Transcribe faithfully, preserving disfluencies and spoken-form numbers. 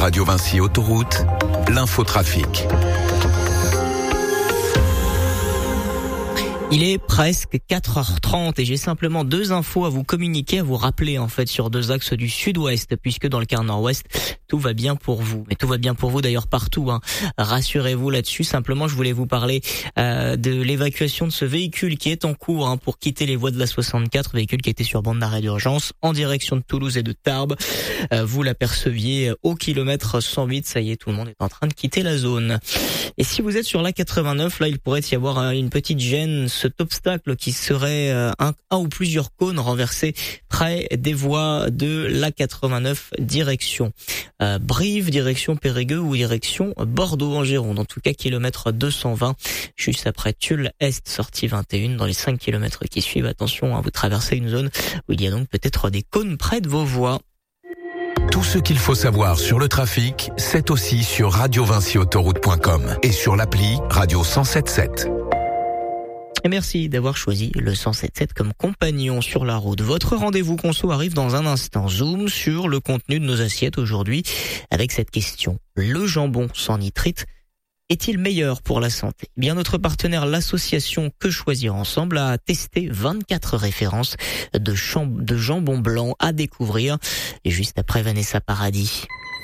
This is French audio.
Radio Vinci Autoroute, l'infotrafic. Il est presque quatre heures trente et j'ai simplement deux infos à vous communiquer, à vous rappeler en fait sur deux axes du sud-ouest, puisque dans le quart nord-ouest, tout va bien pour vous. Mais tout va bien pour vous d'ailleurs partout, hein. Rassurez-vous là-dessus. Simplement, je voulais vous parler euh, de l'évacuation de ce véhicule qui est en cours hein, pour quitter les voies de la soixante-quatre, véhicule qui était sur bande d'arrêt d'urgence en direction de Toulouse et de Tarbes. Euh, vous l'aperceviez au kilomètre cent huit, ça y est, tout le monde est en train de quitter la zone. Et si vous êtes sur l'A quatre-vingt-neuf, là, il pourrait y avoir une petite gêne, cet obstacle qui serait un, un ou plusieurs cônes renversés près des voies de l'A quatre-vingt-neuf direction euh, Brive, direction Périgueux ou direction Bordeaux en Gironde. En tout cas, kilomètre deux cent vingt, juste après Tulle Est, sortie vingt et un. Dans les cinq kilomètres qui suivent, attention, hein, vous traversez une zone où il y a donc peut-être des cônes près de vos voies. Tout ce qu'il faut savoir sur le trafic, c'est aussi sur radio vinci autoroute point com et sur l'appli Radio cent sept sept. Et merci d'avoir choisi le cent sept sept comme compagnon sur la route. Votre rendez-vous conso arrive dans un instant. Zoom sur le contenu de nos assiettes aujourd'hui avec cette question. Le jambon sans nitrite est-il meilleur pour la santé? Eh bien, notre partenaire, l'association Que Choisir Ensemble, a testé vingt-quatre références de, chamb- de jambon blanc à découvrir. Et juste après Vanessa Paradis.